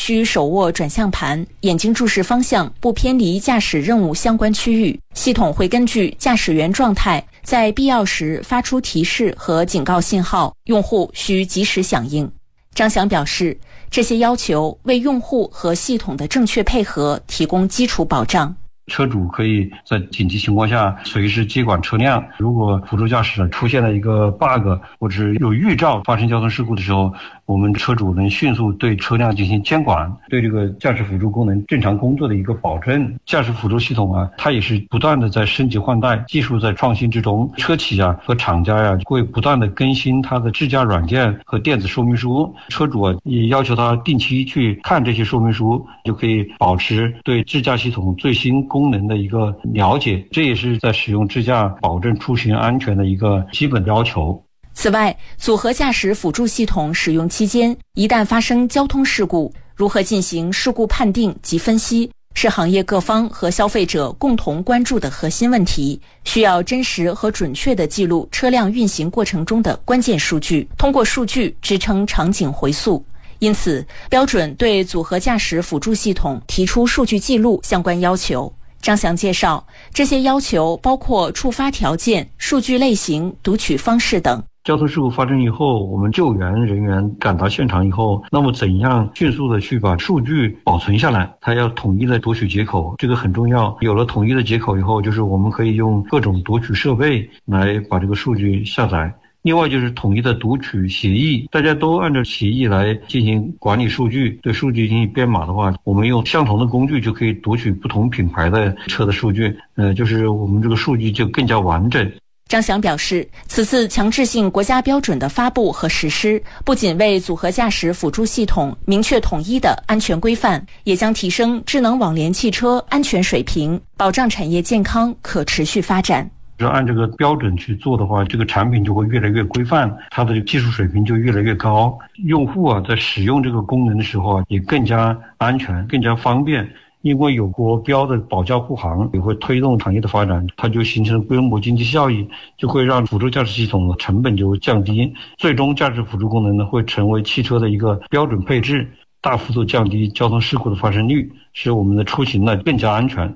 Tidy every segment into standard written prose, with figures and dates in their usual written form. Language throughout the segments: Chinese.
需手握转向盘，眼睛注视方向，不偏离驾驶任务相关区域。系统会根据驾驶员状态，在必要时发出提示和警告信号，用户需及时响应。张翔表示，这些要求为用户和系统的正确配合提供基础保障。 车主可以在紧急情况下随时接管车辆，如果辅助驾驶出现了一个 bug 或者是有预兆发生交通事故的时候，我们车主能迅速对车辆进行监管，对这个驾驶辅助功能正常工作的一个保证。驾驶辅助系统它也是不断的在升级换代，技术在创新之中，车企和厂家会不断的更新它的智驾软件和电子说明书，车主也要求他定期去看这些说明书，就可以保持对智驾系统最新功能的一个了解，这也是在使用智驾保证出行安全的一个基本要求。 此外，组合驾驶辅助系统使用期间，一旦发生交通事故，如何进行事故判定及分析，是行业各方和消费者共同关注的核心问题，需要真实和准确地记录车辆运行过程中的关键数据，通过数据支撑场景回溯。因此，标准对组合驾驶辅助系统提出数据记录相关要求。张翔介绍，这些要求包括触发条件、数据类型、读取方式等。 交通事故发生以后，我们救援人员赶到现场以后，那么怎样迅速的去把数据保存下来，它要统一的读取接口，这个很重要。有了统一的接口以后，就是我们可以用各种读取设备来把这个数据下载。另外就是统一的读取协议，大家都按照协议来进行管理数据，对数据进行编码的话，我们用相同的工具就可以读取不同品牌的车的数据，就是我们这个数据就更加完整。 张翔表示，此次强制性国家标准的发布和实施，不仅为组合驾驶辅助系统明确统一的安全规范，也将提升智能网联汽车安全水平，保障产业健康可持续发展。 按这个标准去做的话，这个产品就会越来越规范，它的技术水平就越来越高，用户在使用这个功能的时候也更加安全，更加方便。因为有国标的保驾护航，也会推动行业的发展，它就形成规模经济效益，就会让辅助驾驶系统的成本就降低，最终驾驶辅助功能呢会成为汽车的一个标准配置，大幅度降低交通事故的发生率，使我们的出行呢更加安全。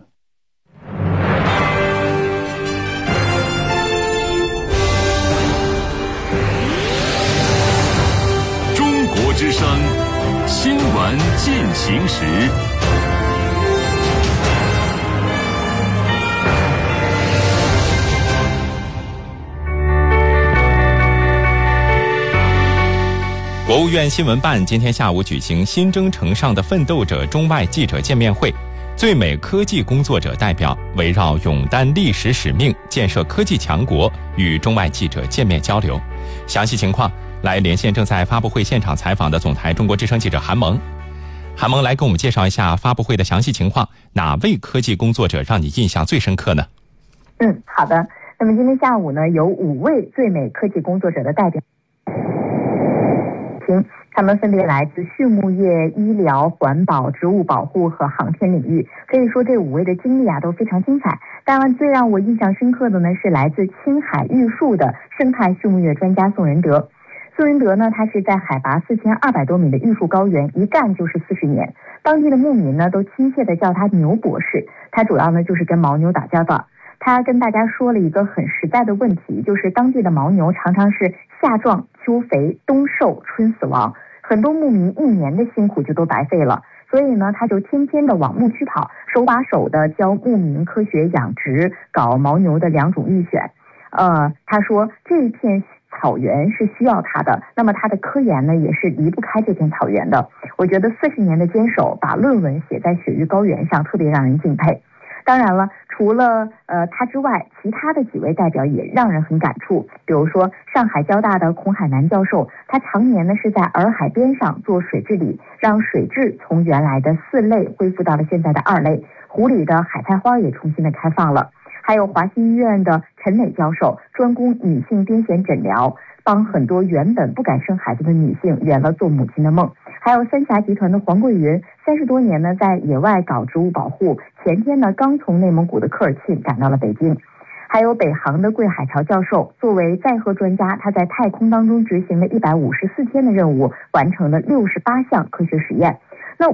中国之声新闻进行时。 国务院新闻办今天下午举行新征程上的奋斗者中外记者见面会，最美科技工作者代表围绕勇担历史使命，建设科技强国，与中外记者见面交流。详细情况来连线正在发布会现场采访的总台中国之声记者韩萌。韩萌来给我们介绍一下发布会的详细情况，哪位科技工作者让你印象最深刻呢？ 好的。那么今天下午呢，有5位最美科技工作者的代表，他们分别来自畜牧业、医疗、环保、植物保护和航天领域，可以说这5位的经历都非常精彩。当然最让我印象深刻的呢，是来自青海玉树的生态畜牧业专家宋仁德。宋仁德呢，他是在海拔4200多米的玉树高原一干就是40年，当地的牧民呢都亲切地叫他牛博士。他主要呢就是跟牦牛打交道。他跟大家说了一个很实在的问题，就是当地的牦牛常常是夏壮秋肥，冬瘦春死亡，很多牧民1年的辛苦就都白费了。所以呢，他就天天的往牧区跑，手把手的教牧民科学养殖，搞牦牛的2种预选。他说这一片草原是需要他的，那么他的科研呢也是离不开这片草原的。我觉得40年的坚守，把论文写在雪域高原上，特别让人敬佩。当然了，除了他之外，其他的几位代表也让人很感触。比如说上海交大的孔海南教授，他常年呢是在洱海边上做水治理，让水质从原来的4类恢复到了现在的2类，湖里的海菜花也重新的开放了。还有华西医院的陈磊教授，专攻女性癫痫诊疗，帮很多原本不敢生孩子的女性圆了做母亲的梦。还有三峡集团的黄桂云，30多年呢在野外搞植物保护，前天呢刚从内蒙古的科尔沁赶到了北京。还有北航的桂海潮教授，作为载荷专家，他在太空当中执行了154天的任务，完成了68项科学实验。